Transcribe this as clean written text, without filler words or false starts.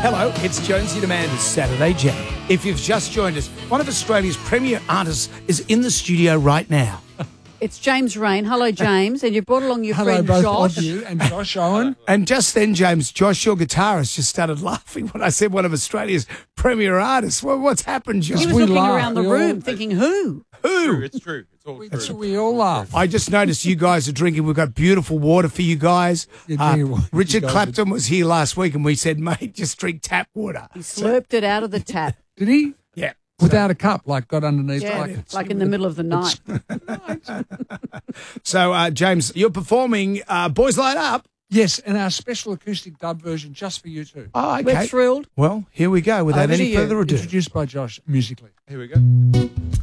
Hello, it's Jonesy Demander's Saturday Jam. If you've just joined us, one of Australia's premier artists is in the studio right now. It's James Rain. Hello, James. And you brought along your friend both Josh. of you and Josh Owen. And just then, James, Josh, your guitarist, just started laughing when I said one of Australia's premier artists. Well, what's happened, Josh? He was We looking laugh. around the We room all- thinking, who? Who? It's true. It's all That's true. what we all laugh. I just noticed you guys are drinking. We've got beautiful water for you guys. Yeah, drinking water. Richard You guys Clapton was here last week and we said, mate, just drink tap water. He slurped it out of the tap. Did he? Yeah. Without a cup, like got underneath. Yeah, like in the middle of the night. So, James, you're performing Boys Light Up. Yes, and our special acoustic dub version just for you two. Oh, okay. We're thrilled. Well, here we go without Over to any you. further ado. Introduced by Josh musically. Here we go.